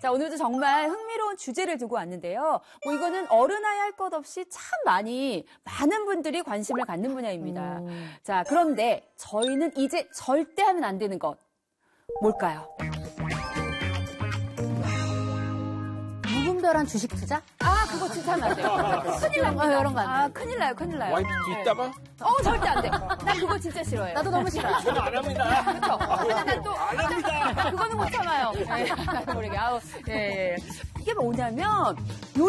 자, 오늘도 정말 흥미로운 주제를 두고 왔는데요. 뭐 이거는 어른아이 할 것 없이 참 많은 분들이 관심을 갖는 분야입니다. 자, 그런데 저희는 이제 절대 하면 안 되는 것 뭘까요? 무분별한 주식 투자? 아, 그거 진짜 하면 안 돼요. 큰일 납니다. 이런 거 안 돼. 아, 큰일 나요. 와이프 뒷담화? 절대 안 돼. 나 그거 진짜 싫어해요. 나도 너무 싫어요. 저는 안 합니다. 그렇죠. 근데 난 또 안 합니다. 그거는 못 참아요. 네, 모르게. 아우, 예. 이게 뭐냐면